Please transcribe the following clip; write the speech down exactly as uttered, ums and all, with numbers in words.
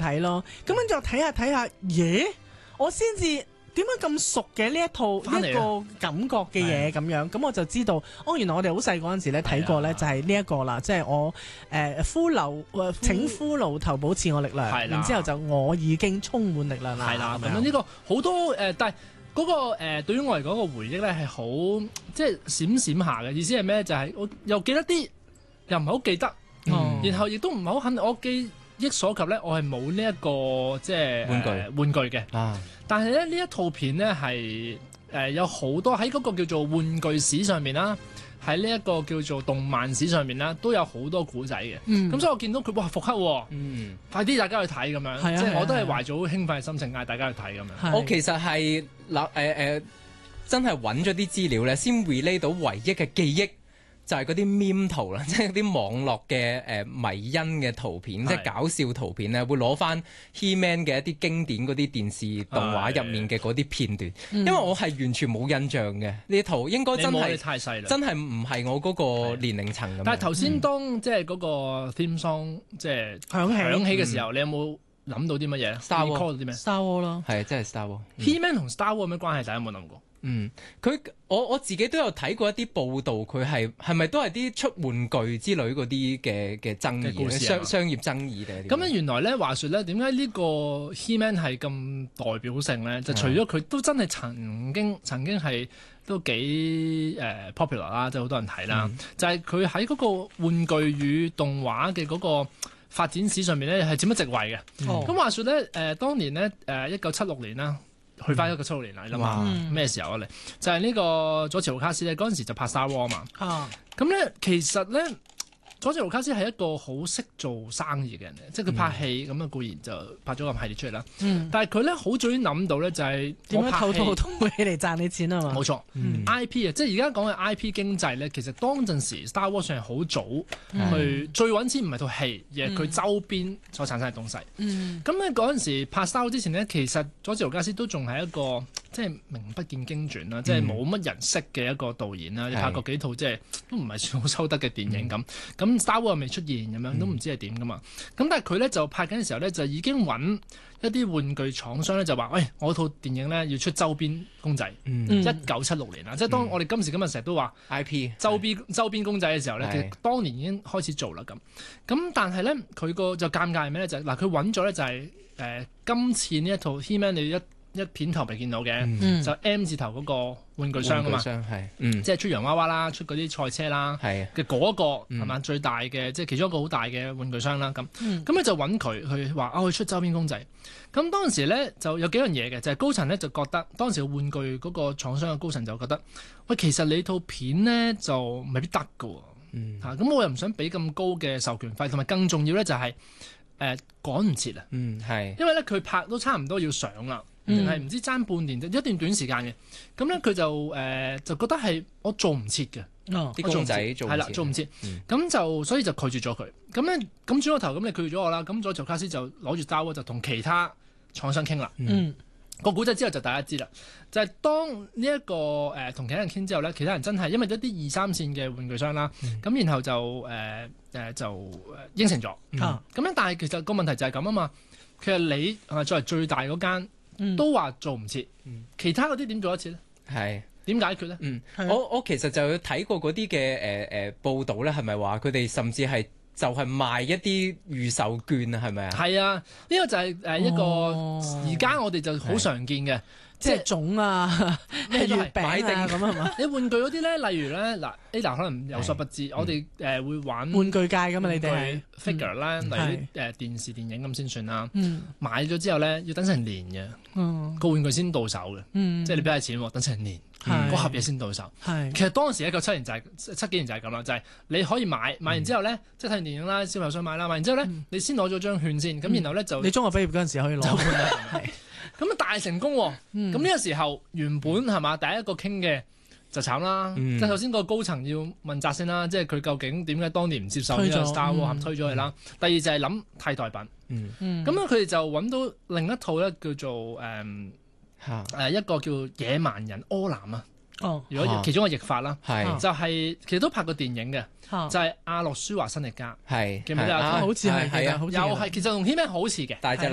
睇咯。咁跟住我睇下睇下，耶！我先至點解咁熟嘅呢一套一個感覺嘅嘢咁樣，咁我就知道，哦，原來我哋好細嗰陣時咧睇過咧，就係呢一個啦，即係我誒骷髏誒請骷髏頭保持我力量，然之後就我已經充滿力量啦。 係啦，咁樣呢個好多誒，但係嗰個誒對於我嚟講個回憶咧係好即係閃閃下嘅，意思係咩？就係我又記得啲，又唔係好記得，然後亦都唔係好肯，我記憶所及咧，我係冇呢一個即係玩具玩具嘅。 啊！ 但係咧呢一套片咧係誒有好多喺嗰個叫做玩具史上面啦，喺呢一個叫做動漫史上面啦，都有好多古仔嘅。咁、嗯、所以我見到佢哇復刻喎，嗯、快啲大家去睇咁樣，啊、即係我都係懷咗好興奮嘅心情嗌大家去睇咁樣。 啊、我其實係嗱誒誒，真係揾咗啲資料咧，先 relate 到唯一嘅記憶。就係嗰啲 meme 圖啦，即係啲網絡嘅誒、呃、迷因嘅圖片，是即係搞笑圖片咧，會攞翻 He-Man 嘅一啲經典嗰啲電視動畫入面嘅嗰啲片段，是因為我係完全冇印象嘅呢圖，應該真係太細啦， 真係唔係我嗰個年齡層咁。 但係頭先當、嗯、即係嗰個 theme song 即係響起響起嘅時候，嗯、你有冇諗到啲乜嘢 Star War 啲咩 Star War 咯， 係真係 Star War。 He-Man 同 Star War 有咩關係？大家有冇諗過？ 嗯，佢我我自己都有睇過一啲報道，佢係係咪都係啲出玩具之類嗰啲嘅嘅爭議，商商業爭議嘅。 咁咧原來咧話說咧，點解呢個 He-Man 係咁代表性咧？就除咗佢都真係曾經曾經係都幾誒、uh, popular 啦，即係好多人睇啦。嗯、就係佢喺嗰個玩具與動畫嘅嗰個發展史上面咧，係佔咗席位嘅。咁、嗯、話說咧，誒、呃、當年咧，誒一九七六年啦。去翻一個七六年嚟啦嘛，咩哇時候啊？你就係、是、呢個佐治盧卡斯咧，嗰陣時就拍 Star War 嘛。咁咧、啊，其實咧，佐治盧卡斯係一個好識做生意嘅人嚟，即係佢拍戲咁啊，固然就拍咗個系列出嚟啦。嗯、但係佢咧好早已經諗到咧，就係點樣套套通起嚟賺你錢啊嘛。 冇錯、嗯、I P 啊，即係而家講嘅 I P 經濟咧，其實當陣時 Star Wars 算係好早去、嗯、最揾錢，唔係套戲，而係佢周邊所產生嘅東西。咁咧嗰陣時拍 Star Wars 之前咧，其實佐治盧卡斯都仲係一個即係名不見經傳啦，嗯、即係冇乜人識嘅一個導演啦。你、嗯、拍過幾套即係都唔係算好收得嘅電影咁。咁、嗯、Star Wars 未出現咁樣，都唔知係點噶嘛。咁、嗯、但係佢咧就拍緊嘅時候咧，就已經揾一啲玩具廠商咧，就話：喂，我套電影咧要出周邊公仔。一九七六年啊，嗯、即係當我哋今時今日成日都話 I P 周邊周邊公仔嘅時候咧，其實當年已經開始做啦咁。咁但係咧，佢個就尷尬係咩咧？就嗱、是，佢揾咗咧就係、是、誒、呃、今次呢一套 He-Man 你一。一片頭未見到嘅，嗯、就 M 字頭嗰個玩具商啊嘛，嗯、即係出洋娃娃啦，出嗰啲賽車啦嘅嗰個係嘛、嗯、最大嘅，即係其中一個好大嘅玩具商啦。咁咁咧就揾佢去話啊，去出周邊公仔。咁當時咧就有幾樣嘢嘅，就係、是、高層咧就覺得當時嘅玩具嗰個廠商嘅高層就覺得，喂，其實你套片咧就未必得㗎喎，咁、嗯啊、我又唔想俾咁高嘅授權費，同埋更重要咧就係、是、誒、呃、趕唔切啊，嗯、因為咧佢拍都差唔多要上啦。定係唔知爭半年，一段短時間嘅，咁咧佢就誒、呃、就覺得係我做唔切嘅，啲、哦、公仔做係啦，做唔切，咁、嗯、就所以就拒絕咗佢。咁咧咁轉個頭，咁你拒絕咗我啦，咁佐治盧卡斯就攞住 Star Wars就同其他廠商傾啦。嗯，個古仔之後就大家知啦，就係、是、當呢、這、一個誒同、呃、其他人傾之後咧，其他人真係因為一啲二三線嘅玩具商啦，咁、嗯、然後就誒誒、呃、就應承咗。咁樣、嗯、但係其實個問題就係咁啊嘛，其實你係作為最大嗰間。嗯、都話做唔切，嗯、其他嗰啲點做得切咧？係點解決咧？嗯， 的我我其實就有睇過嗰啲嘅誒誒報道咧，係咪話佢哋甚至係就係賣一啲預售券啊？係咪啊？係啊， 呢個就係誒一個而家、哦、我哋就好常見嘅。 即係粽啊，咩月餅啊咁係嘛？ 你玩具嗰啲咧，例如咧嗱 Ada 可能有所不知，我哋誒會玩玩具界㗎嘛，你哋 figure 啦，例如啲誒電視電影咁先算啦。買咗之後咧，要等成年嘅，個玩具先到手嘅，即係你俾曬錢，等成年，嗰盒嘢先到手。其實當時一九七年就係七幾年就係咁啦，就係你可以買，買完之後咧，即係睇完電影啦，小朋友想買啦，買完之後咧，你先攞咗張券先，咁然後咧就你中學畢業嗰陣時可以攞。 咁啊大成功喎！咁呢個時候原本係嘛第一個傾嘅就慘啦，即係首先個高層要問責先啦，即係佢究竟點解當年唔接受呢個 Star Wars 推咗佢啦？第二就係諗替代品，咁樣佢哋就揾到另一套咧叫做誒誒一個叫野蠻人柯南啊。哦，如果其中一個譯法啦，就係其實都拍過電影嘅，就係阿諾舒華辛力加，記唔記得啊？好似係係啊，又係其實同 He-Man 好似嘅，大隻